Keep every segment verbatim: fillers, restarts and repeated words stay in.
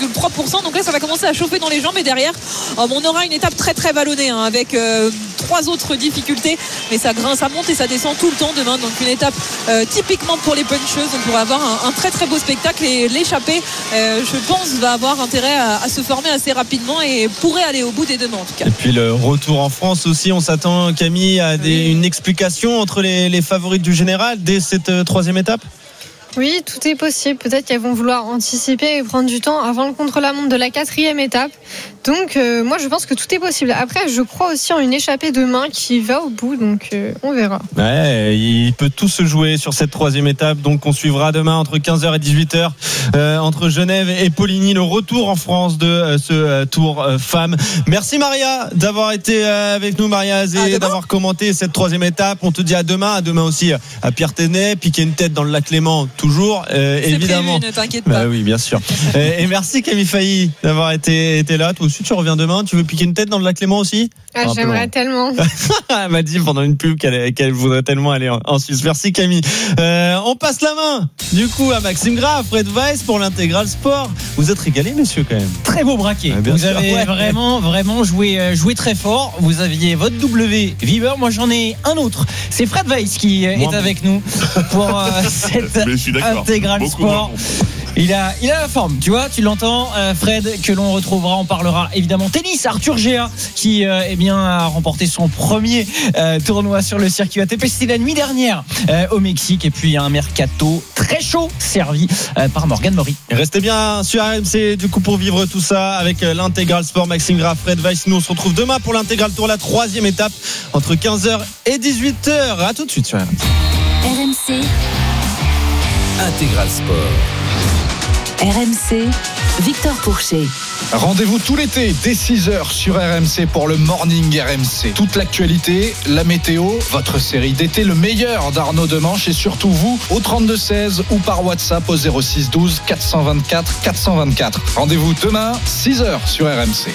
virgule trois pour cent. Donc là, ça va commencer à chauffer dans les jambes. Et derrière, euh, on aura une étape très très vallonnée hein, avec euh, trois autres difficultés. Mais ça grince, ça monte et ça descend tout le temps demain. Donc une étape euh, typiquement pour les puncheuses. On pourra avoir un, un très très beau spectacle. Et l'échappée, euh, je pense, va avoir intérêt à, à se former assez rapidement et pourrait aller au bout des deux mains en tout cas. Et puis le retour en France aussi, on s'attend, Camille, à des, oui. une explication entre les, les favorites du général dès cette euh, troisième étape. Oui, tout est possible. Peut-être qu'elles vont vouloir anticiper et prendre du temps avant le contre-la-montre de la quatrième étape. Donc, euh, moi, je pense que tout est possible. Après, je crois aussi en une échappée demain qui va au bout. Donc, euh, on verra. Ouais, il peut tout se jouer sur cette troisième étape. Donc, on suivra demain entre quinze heures et dix-huit heures euh, entre Genève et Poligny. Le retour en France de euh, ce euh, Tour euh, femmes. Merci Maria d'avoir été euh, avec nous, Maria Azé, d'avoir commenté cette troisième étape. On te dit à demain. À demain aussi à Pierre-Ténay. Piquer une tête dans le lac Léman. Toujours, euh, c'est évidemment. Prévu, ne t'inquiète pas. Bah oui, bien sûr. et, et merci Camille Failly d'avoir été, été là. Toi aussi, tu reviens demain. Tu veux piquer une tête dans le lac Léman aussi? Ah, j'aimerais tellement. Elle m'a dit pendant une pub qu'elle, qu'elle voudrait tellement aller en, en Suisse. Merci Camille. Euh, on passe la main du coup à Maxime Graff, Fred Weiss pour l'intégral sport. Vous êtes régalés, messieurs, quand même. Très beau braquet. Ah, vous sûr. avez ouais. vraiment, vraiment joué, joué très fort. Vous aviez votre W Viver. Moi, j'en ai un autre. C'est Fred Weiss qui Moi, est mais... avec nous pour euh, cette intégral Beaucoup sport. Il a, il a la forme, tu vois, tu l'entends, euh, Fred, que l'on retrouvera. On parlera évidemment tennis. Arthur Géa, qui euh, eh bien, a remporté son premier euh, tournoi sur le circuit A T P. C'était la nuit dernière euh, au Mexique. Et puis, il y a un mercato très chaud servi euh, par Morgane Maury. Restez bien sur R M C, du coup, pour vivre tout ça avec l'intégral sport. Maxime Graff, Fred Weiss. Nous, on se retrouve demain pour l'intégral tour, la troisième étape, entre quinze heures et dix-huit heures. À tout de suite sur R M C. R M C Intégral Sport. R M C, Victor Pourchet. Rendez-vous tout l'été dès six heures sur R M C pour le Morning R M C. Toute l'actualité, la météo, votre série d'été, le meilleur d'Arnaud Demanche et surtout vous au trente-deux seize ou par WhatsApp au zéro six douze quatre cent vingt-quatre quatre cent vingt-quatre. Rendez-vous demain six heures sur R M C.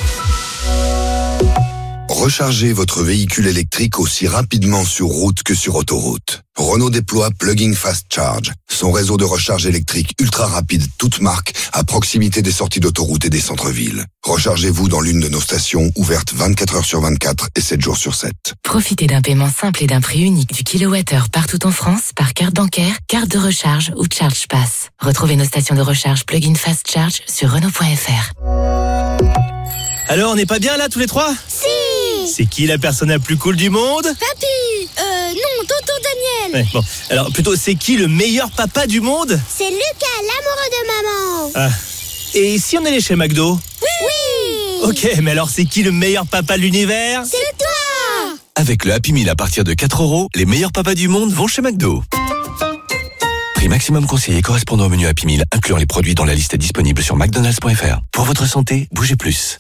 Rechargez votre véhicule électrique aussi rapidement sur route que sur autoroute. Renault déploie Plug-in Fast Charge, son réseau de recharge électrique ultra rapide, toute marque, à proximité des sorties d'autoroute et des centres-villes. Rechargez-vous dans l'une de nos stations, ouvertes vingt-quatre heures sur vingt-quatre et sept jours sur sept. Profitez d'un paiement simple et d'un prix unique du kilowattheure partout en France par carte bancaire, carte de recharge ou Charge Pass. Retrouvez nos stations de recharge Plug-in Fast Charge sur Renault point F R. Alors, on n'est pas bien là tous les trois? Si! C'est qui la personne la plus cool du monde? Papy! Euh, non, tonton Daniel! Ouais, bon, alors plutôt, c'est qui le meilleur papa du monde? C'est Lucas, l'amoureux de maman! Ah. Et si on allait chez McDo? Oui! Oui! Ok, mais alors c'est qui le meilleur papa de l'univers? C'est toi! Avec le Happy Meal à partir de quatre euros, les meilleurs papas du monde vont chez McDo. Prix maximum conseillé correspondant au menu Happy Meal, incluant les produits dans la liste disponible sur mcdonalds point f r. Pour votre santé, bougez plus.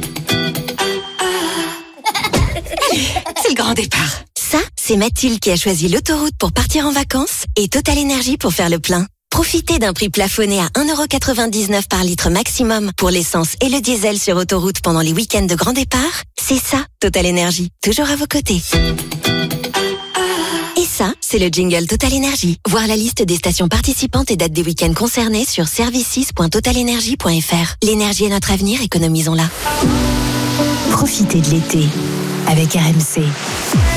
C'est le grand départ. Ça, c'est Mathilde qui a choisi l'autoroute pour partir en vacances et Total Énergie pour faire le plein. Profitez d'un prix plafonné à un euro quatre-vingt-dix-neuf par litre maximum pour l'essence et le diesel sur autoroute pendant les week-ends de grand départ. C'est ça, Total Énergie, toujours à vos côtés. Et ça, c'est le jingle Total Énergie. Voir la liste des stations participantes et dates des week-ends concernés sur services point total énergie point f r. L'énergie est notre avenir, économisons-la. Profitez de l'été avec R M C.